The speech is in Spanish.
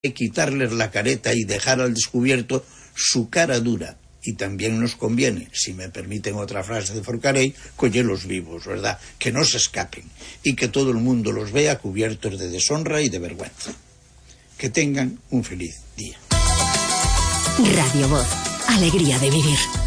que quitarles la careta y dejar al descubierto su cara dura. Y también nos conviene, si me permiten otra frase de Forcadell, collerlos vivos, ¿verdad? Que no se escapen y que todo el mundo los vea cubiertos de deshonra y de vergüenza. Que tengan un feliz día. Radio Voz, alegría de vivir.